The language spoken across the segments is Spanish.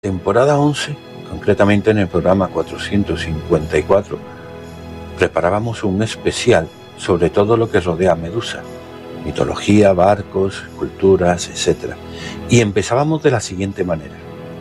Temporada 11, concretamente en el programa 454, preparábamos un especial sobre todo lo que rodea a Medusa, mitología, barcos, culturas, etc. Y empezábamos de la siguiente manera.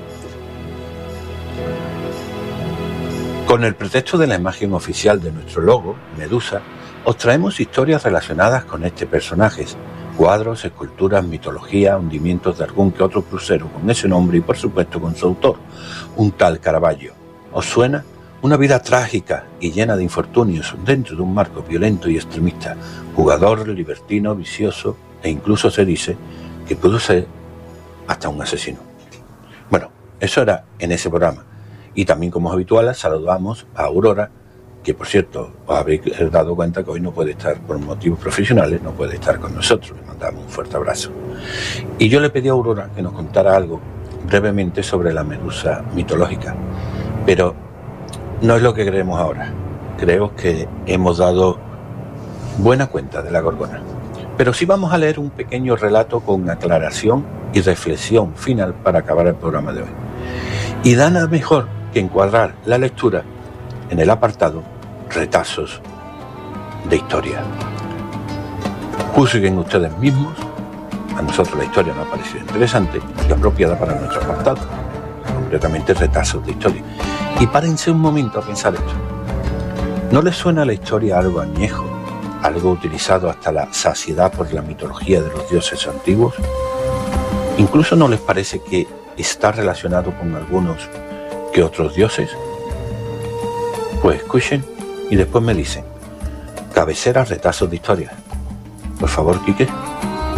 Con el pretexto de la imagen oficial de nuestro logo, Medusa, os traemos historias relacionadas con este personaje, cuadros, esculturas, mitología, hundimientos de algún que otro crucero con ese nombre y por supuesto con su autor, un tal Caravaggio. ¿Os suena? Una vida trágica y llena de infortunios dentro de un marco violento y extremista, jugador, libertino, vicioso e incluso se dice que pudo ser hasta un asesino. Bueno, eso era en ese programa. Y también, como es habitual, saludamos a Aurora, que por cierto, os habéis dado cuenta que hoy no puede estar por motivos profesionales, no puede estar con nosotros. Le mandamos un fuerte abrazo. Y yo le pedí a Aurora que nos contara algo brevemente sobre la Medusa mitológica. Pero no es lo que creemos ahora. Creo que hemos dado buena cuenta de la Gorgona. Pero sí vamos a leer un pequeño relato con aclaración y reflexión final para acabar el programa de hoy. Y nada mejor que encuadrar la lectura en el apartado Retazos de Historia. Juzguen ustedes mismos. A nosotros la historia nos ha parecido interesante y apropiada para nuestro apartado, concretamente Retazos de Historia. Y párense un momento a pensar esto. ¿No les suena a la historia algo añejo, algo utilizado hasta la saciedad por la mitología de los dioses antiguos? ¿Incluso no les parece que está relacionado con algunos que otros dioses? Pues escuchen y después me dicen. Cabecera Retazos de Historia. Por favor, Quique.